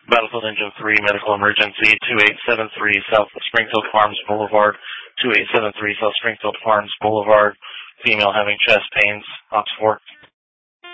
Battlefield Engine 3, medical emergency, 2873 South Springfield Farms Boulevard, 2873 South Springfield Farms Boulevard, female having chest pains, Ops 4.